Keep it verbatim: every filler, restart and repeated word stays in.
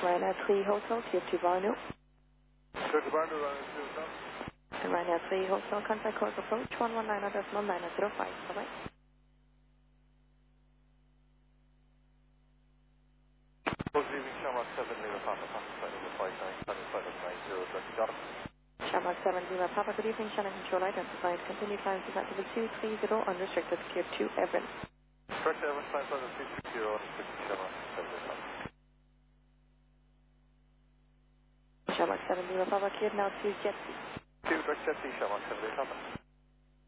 Ryanair three Hotel, Tier two Barnu. Tier two Barnu, Ryanair three Hotel. And Ryanair three Hotel, contact course approach one one nine decimal nine zero five. Bye-bye. Good evening, Shamrock seven, Lima Papa, Papa, Lima five nine, seven five nine zero, got it. Shamrock seven, Lima Papa, good evening, Shannon Control identified. Continue climb to level two three zero, unrestricted, Tier two Everett. Correct, Everett, five five two three zero, unrestricted, Shamrock seven, Lima Papa. Shamrock seven, Lima Papa, cleared now to Jet. Two, direct Jet, Shamrock seven, Lima Papa.